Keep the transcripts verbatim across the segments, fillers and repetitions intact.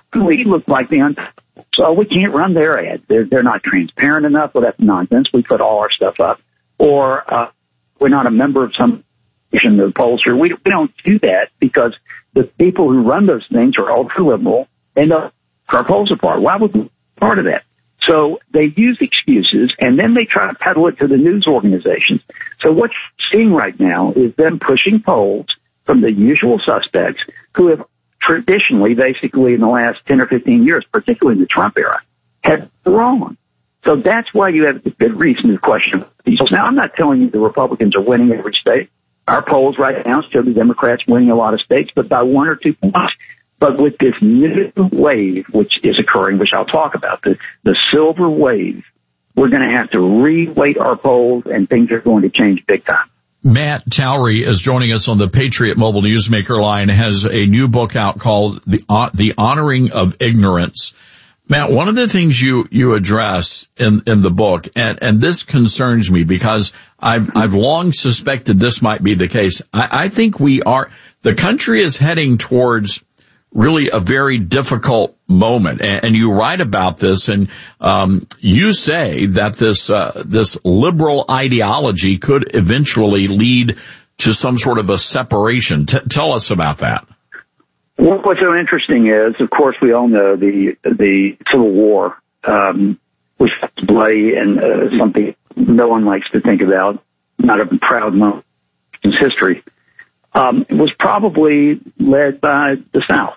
we look like the un- so we can't run their ads. They're, they're not transparent enough. Well, that's nonsense. We put all our stuff up. Or uh, we're not a member of some in the pollster. We, we don't do that because the people who run those things are ultra-liberal and uh, our polls apart. Why would we be part of that? So they use excuses, and then they try to peddle it to the news organizations. So what you're seeing right now is them pushing polls from the usual suspects who have traditionally, basically in the last ten or fifteen years, particularly in the Trump era, had wrong. So that's why you have a good reason to question these. Now, I'm not telling you the Republicans are winning every state. Our polls right now show the Democrats winning a lot of states, but by one or two points. But with this new wave, which is occurring, which I'll talk about, the, the silver wave, we're going to have to re-weight our polls, and things are going to change big time. Matt Towery is joining us on the Patriot Mobile Newsmaker line, has a new book out called The, uh, the Honoring of Ignorance. Matt, one of the things you, you address in, in the book, and, and this concerns me because I've, I've long suspected this might be the case. I, I think we are, the country is heading towards really a very difficult moment. And, and you write about this, and, um, you say that this, uh, this liberal ideology could eventually lead to some sort of a separation. T- tell us about that. Well, what's so interesting is, of course, we all know the the Civil War um, was bloody and uh, something no one likes to think about, not a proud moment in history. Um, it was probably led by the South.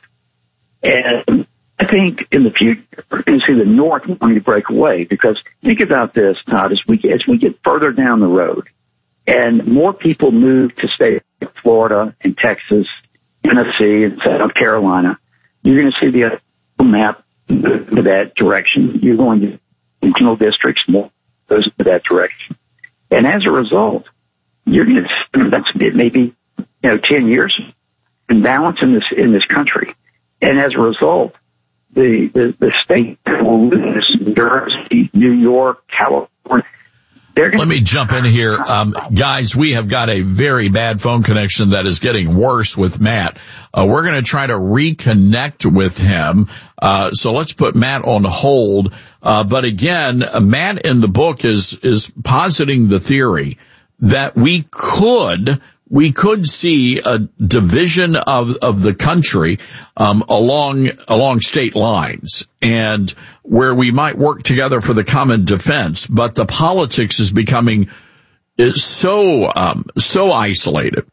And I think in the future, we're going to see the North wanting to break away, because think about this, Todd, as we, as we get further down the road and more people move to states like Florida and Texas, Tennessee and South Carolina, you're going to see the map to that direction. You're going to regional districts more goes to that direction, and as a result, you're going to that's maybe you know ten years imbalance in this in this country, and as a result, the the, the state will lose New Jersey, New York, California. Let me jump in here. Um, guys, we have got a very bad phone connection that is getting worse with Matt. Uh, we're going to try to reconnect with him. Uh, so let's put Matt on hold. Uh, but again, Matt in the book is, is positing the theory that we could, we could see a division of, of the country, um, along, along state lines, and where we might work together for the common defense, but the politics is becoming is so, um, so isolated,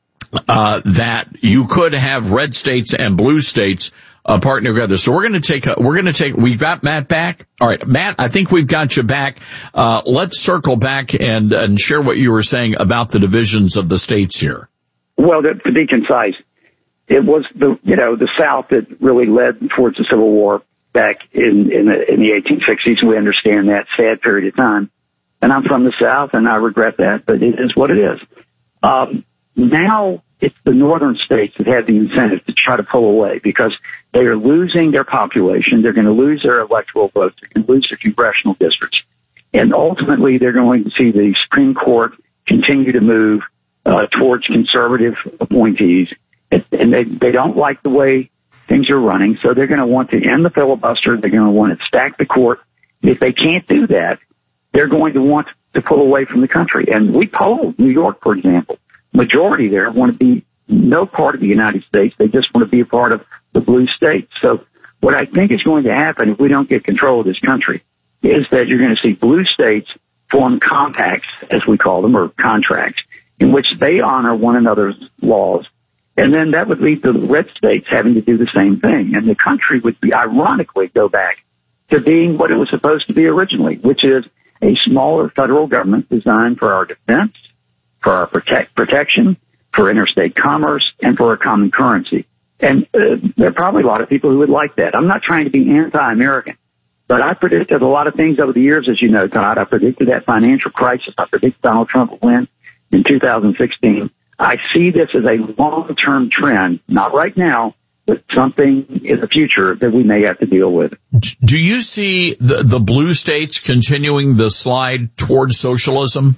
uh, that you could have red states and blue states, uh, partner together. So we're going to take, a, we're going to take, we've got Matt back. All right, Matt, I think we've got you back. Uh, let's circle back and, and share what you were saying about the divisions of the states here. Well, to, to be concise, it was the, you know, the South that really led towards the Civil War back in, in the, in the eighteen sixties. We understand that sad period of time. And I'm from the South, and I regret that, but it is what it is. Um, now it's the northern states that have the incentive to try to pull away, because they are losing their population. They're going to lose their electoral votes. They're going to lose their congressional districts. And ultimately, they're going to see the Supreme Court continue to move uh, towards conservative appointees. And they, they don't like the way things are running, so they're going to want to end the filibuster. They're going to want to stack the court. If they can't do that, they're going to want to pull away from the country. And we polled New York, for example. Majority there want to be no part of the United States. They just want to be a part of the blue states. So what I think is going to happen if we don't get control of this country is that you're going to see blue states form compacts, as we call them, or contracts, in which they honor one another's laws. And then that would lead to the red states having to do the same thing. And the country would be, ironically, go back to being what it was supposed to be originally, which is a smaller federal government designed for our defense, for our protect, protection, for interstate commerce, and for a common currency. And uh, there are probably a lot of people who would like that. I'm not trying to be anti-American, but I predicted a lot of things over the years, as you know, Todd. I predicted that financial crisis. I predicted Donald Trump would win in two thousand sixteen. I see this as a long-term trend, not right now, but something in the future that we may have to deal with. Do you see the, the blue states continuing the slide towards socialism?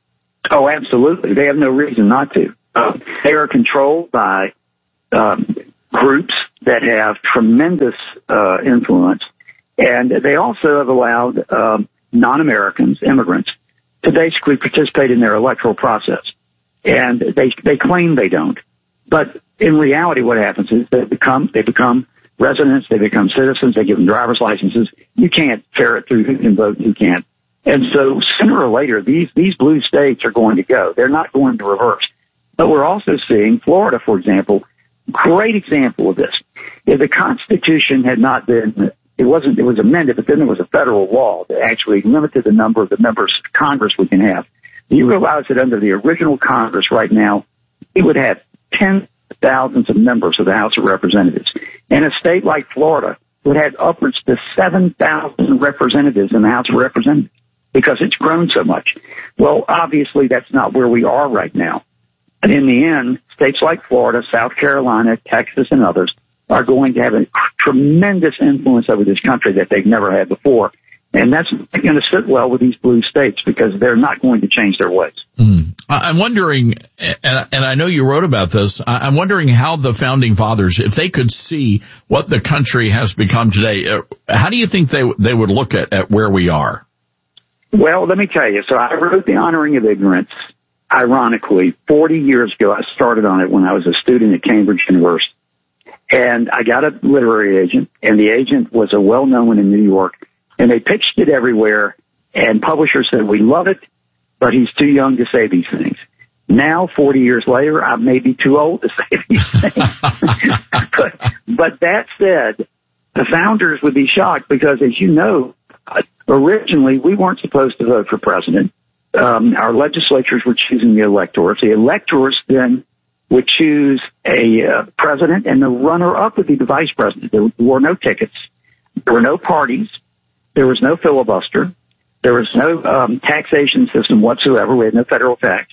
Oh, absolutely. They have no reason not to. Uh, they are controlled by um, groups that have tremendous uh, influence, and they also have allowed um, non-Americans, immigrants, to basically participate in their electoral process. And they they claim they don't, but in reality, what happens is they become they become residents, they become citizens, they give them driver's licenses. You can't ferret through who can vote and who can't. And so sooner or later, these these blue states are going to go. They're not going to reverse. But we're also seeing Florida, for example, great example of this. If the Constitution had not been, it wasn't, it was amended, but then there was a federal law that actually limited the number of the members of Congress we can have. You realize that under the original Congress right now, it would have tens of thousands of members of the House of Representatives. And a state like Florida would have upwards to seven thousand representatives in the House of Representatives because it's grown so much. Well, obviously that's not where we are right now. And in the end, states like Florida, South Carolina, Texas, and others are going to have a tremendous influence over this country that they've never had before. And that's going to sit well with these blue states because they're not going to change their ways. Mm. I'm wondering, and, and I know you wrote about this, I'm wondering how the Founding Fathers, if they could see what the country has become today, how do you think they they would look at, at where we are? Well, let me tell you. So I wrote The Honoring of Ignorance. Ironically, forty years ago, I started on it when I was a student at Cambridge University. And I got a literary agent, and the agent was a well-known one in New York, and they pitched it everywhere, and publishers said, we love it, but he's too young to say these things. Now, forty years later, I may be too old to say these things. but, but that said, the founders would be shocked because, as you know, originally we weren't supposed to vote for president. Um, our legislatures were choosing the electors. The electors then would choose a uh, president, and the runner-up would be the vice president. There were no tickets. There were no parties. There was no filibuster. There was no um, taxation system whatsoever. We had no federal tax.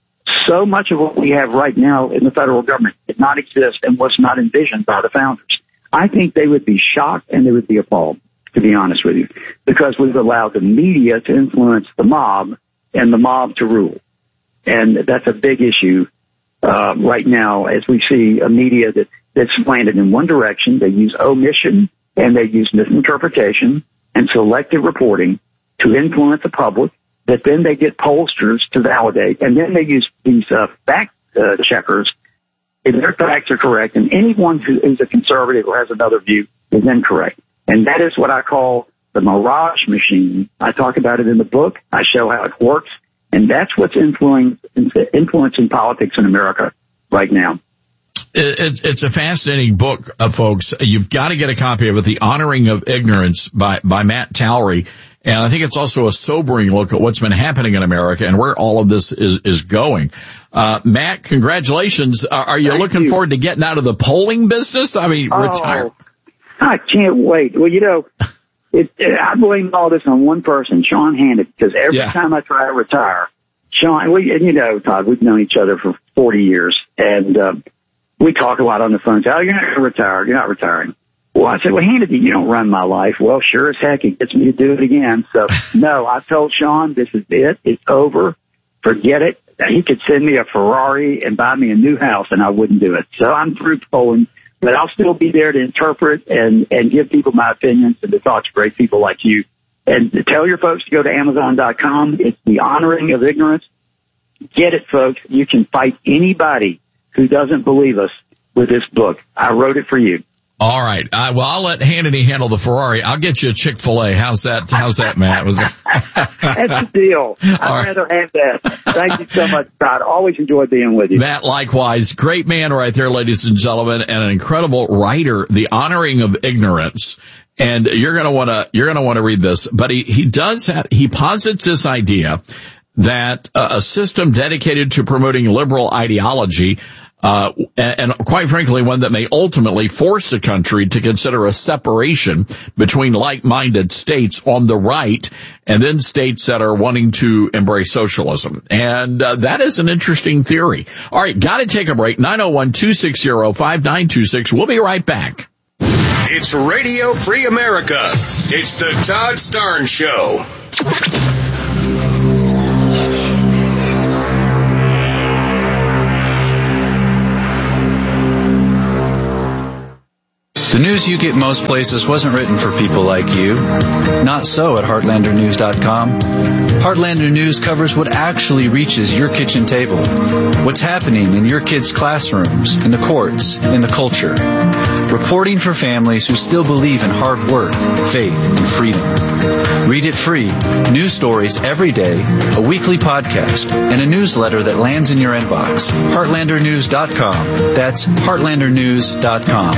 So much of what we have right now in the federal government did not exist and was not envisioned by the founders. I think they would be shocked and they would be appalled, to be honest with you, because we've allowed the media to influence the mob and the mob to rule. And that's a big issue uh, right now as we see a media that, that's slanted in one direction. They use omission and they use misinterpretation and selective reporting to influence the public, that then they get pollsters to validate, and then they use these uh, fact uh, checkers if their facts are correct, and anyone who is a conservative or has another view is incorrect. And that is what I call the mirage machine. I talk about it in the book. I show how it works. And that's what's influencing, influencing politics in America right now. It, it's a fascinating book, uh, folks. You've got to get a copy of it, The Honoring of Ignorance by, by Matt Towery. And I think it's also a sobering look at what's been happening in America and where all of this is, is going. Uh, Matt, congratulations. Are, are you Thank looking you. forward to getting out of the polling business? I mean, oh, retire. I can't wait. Well, you know, it, it, I blame all this on one person, Sean Hannity, because every Yeah. time I try to retire, Sean, we, and you know, Todd, we've known each other for forty years, and uh, we talk a lot on the phone. Oh, you're not going to retire. You're not retiring. Well, I said, well, Hannity, you don't run my life. Well, sure as heck, it gets me to do it again. So, no, I told Sean, this is it. It's over. Forget it. He could send me a Ferrari and buy me a new house, and I wouldn't do it. So I'm through polling, but I'll still be there to interpret and, and give people my opinions and to talk to great people like you. And to tell your folks to go to Amazon dot com. It's The Honoring of Ignorance. Get it, folks. You can fight anybody who doesn't believe us with this book. I wrote it for you. All right. Uh, well, I'll let Hannity handle the Ferrari. I'll get you a Chick-fil-A. How's that? How's that, Matt? Was that... That's the deal. I'd All rather right. have that. Thank you so much, Todd. Always enjoy being with you. Matt, likewise. Great man right there, ladies and gentlemen, and an incredible writer, The Honoring of Ignorance. And you're going to want to, you're going to want to read this. But he, he does have, he posits this idea that uh, a system dedicated to promoting liberal ideology Uh, and, and quite frankly, one that may ultimately force a country to consider a separation between like-minded states on the right and then states that are wanting to embrace socialism. And uh, that is an interesting theory. All right, got to take a break. nine oh one, two six zero, five nine two six. We'll be right back. It's Radio Free America. It's the Todd Starnes Show. The news you get most places wasn't written for people like you. Not so at Heartlander News dot com. Heartlander News covers what actually reaches your kitchen table. What's happening in your kids' classrooms, in the courts, in the culture. Reporting for families who still believe in hard work, faith, and freedom. Read it free. News stories every day, a weekly podcast, and a newsletter that lands in your inbox. Heartlander News dot com. That's Heartlander News dot com.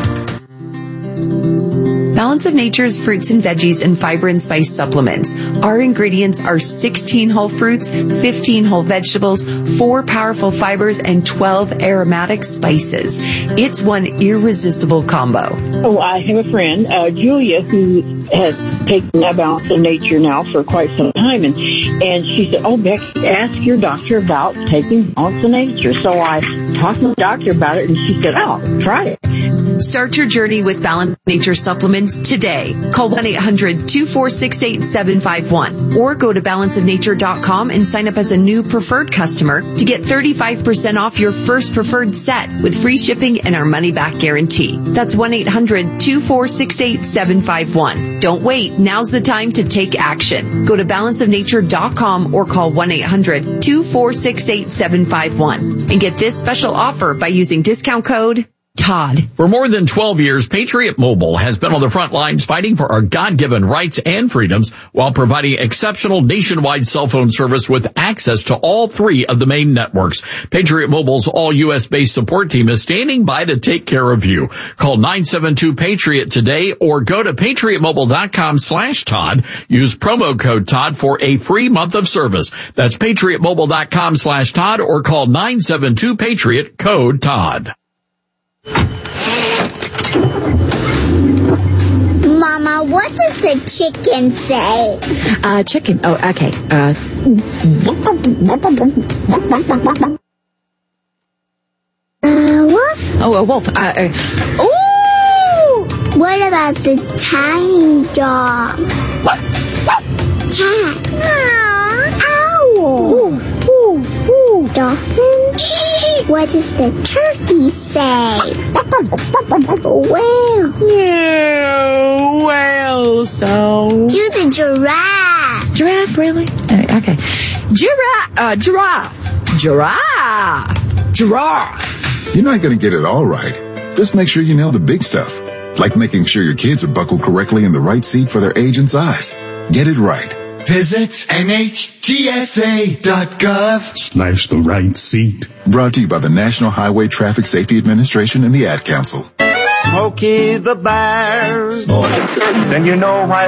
Balance of Nature's fruits and veggies and fiber and spice supplements. Our ingredients are sixteen whole fruits, fifteen whole vegetables, four powerful fibers, and twelve aromatic spices. It's one irresistible combo. Oh, I have a friend, uh, Julia, who has taken a Balance of Nature now for quite some time, and and she said, "Oh, Becky, ask your doctor about taking Balance of Nature." So I talked to the doctor about it, and she said, "Oh, try it." Start your journey with Balance of Nature supplements today. Call one eight hundred two four six eight seven five one or go to balance of nature dot com and sign up as a new preferred customer to get thirty-five percent off your first preferred set with free shipping and our money-back guarantee. That's one eight hundred two four six eight seven five one. Don't wait. Now's the time to take action. Go to balance of nature dot com or call one eight hundred two four six eight seven five one and get this special offer by using discount code Todd. For more than twelve years, Patriot Mobile has been on the front lines fighting for our God-given rights and freedoms while providing exceptional nationwide cell phone service with access to all three of the main networks. Patriot Mobile's all-U S based support team is standing by to take care of you. Call nine seven two Patriot today or go to patriot mobile dot com slash Todd. Use promo code Todd for a free month of service. That's patriot mobile dot com slash Todd or call nine seven two Patriot, code Todd. Mama, what does the chicken say? Uh, chicken. Oh, okay. Uh. Uh, wolf? Oh, a wolf. Uh, uh. Ooh! What about the tiny dog? Cat. Owl. Ooh, ooh, ooh. Dolphin? What does the turkey say? Whale. Yeah, whale. So. Do the giraffe. Giraffe, really? Uh, okay. Giraffe. Uh, giraffe. Giraffe. Giraffe. You're not going to get it all right. Just make sure you nail the big stuff, like making sure your kids are buckled correctly in the right seat for their age and size. Get it right. Visit N H T S A dot gov slash the right seat. Brought to you by the National Highway Traffic Safety Administration and the Ad Council. Smokey the Bear's. Then you know why